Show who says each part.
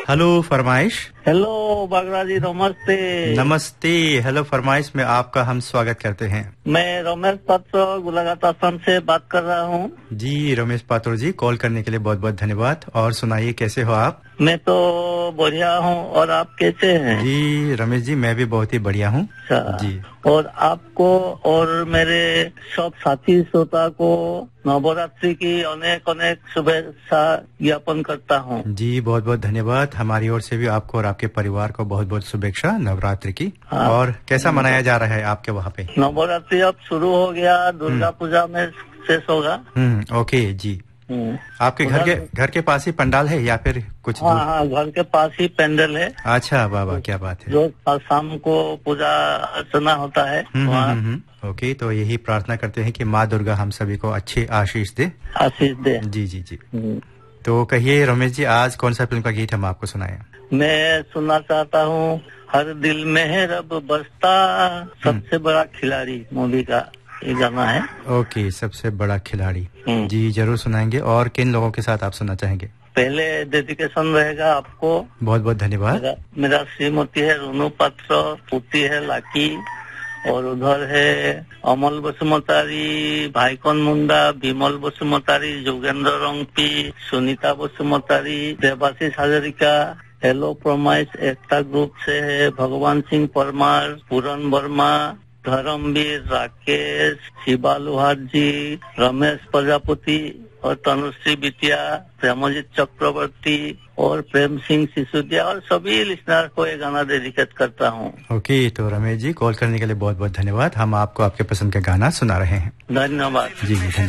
Speaker 1: Hello फरमाइश।
Speaker 2: Hello Bagra जी, नमस्ते।
Speaker 1: नमस्ते। हेलो फरमाइश में आपका हम स्वागत करते हैं।
Speaker 2: मैं रमेश पात्र गुलाघाट आसाम से बात कर रहा हूँ।
Speaker 1: जी रमेश पात्र जी, कॉल करने के लिए बहुत बहुत धन्यवाद। और सुनाइए, कैसे हो आप?
Speaker 2: मैं तो बढ़िया हूँ, और आप कैसे हैं?
Speaker 1: जी रमेश जी, मैं भी बहुत ही बढ़िया हूँ जी।
Speaker 2: और आपको और मेरे सब साथी श्रोता को नवरात्रि की अनेक अनेक शुभेच्छा ज्ञापन करता हूँ।
Speaker 1: जी बहुत बहुत धन्यवाद। हमारी ओर से भी आपको और आपके परिवार को बहुत बहुत शुभेच्छा नवरात्रि की। और कैसा मनाया जा रहा है आपके वहाँ पे?
Speaker 2: नवरात्रि अब शुरू हो गया, दुर्गा पूजा में शेष होगा।
Speaker 1: ओके जी। आपके घर के पास ही पंडाल है या फिर कुछ दूर?
Speaker 2: हाँ, घर के पास ही पेंडल है।
Speaker 1: अच्छा, वाह क्या बात है।
Speaker 2: जो शाम को पूजा अर्चना होता है वहाँ।
Speaker 1: ओके, तो यही प्रार्थना करते हैं कि माँ दुर्गा हम सभी को अच्छी आशीष दे। जी जी जी। तो कहिए रमेश जी, आज कौन सा फिल्म का गीत हम आपको सुनाएं?
Speaker 2: मैं सुनना चाहता हूँ हर दिल में है रब बसता, सबसे बड़ा खिलाड़ी मूवी का ये गाना है।
Speaker 1: ओके, सबसे बड़ा खिलाड़ी। जी जरूर सुनाएंगे। और किन लोगों के साथ आप सुनना चाहेंगे?
Speaker 2: पहले डेडिकेशन रहेगा आपको।
Speaker 1: बहुत बहुत धन्यवाद।
Speaker 2: मेरा श्रीमती है रुनु पात्र, पुती है लाकी, और उधर है अमल बसुमतारी, भाईकन मुंडा, विमल बसुमतारी, जोगेंद्र रंगपी, सुनीता बसुमतारी, देवाशीष हाजरिका। हेलो प्रमाइश एकता ग्रुप से है भगवान सिंह परमार, पूरन वर्मा, धर्मवीर, राकेश, शिवा लोहार जी, रमेश प्रजापति और तनुश्री बिटिया, प्रेमजीत चक्रवर्ती और प्रेम सिंह सिसोदिया, और सभी लिसनर को ये गाना डेडिकेट करता हूँ।
Speaker 1: ओके, तो रमेश जी कॉल करने के लिए बहुत बहुत धन्यवाद। हम आपको आपके पसंद का गाना सुना रहे हैं।
Speaker 2: धन्यवाद
Speaker 1: जी।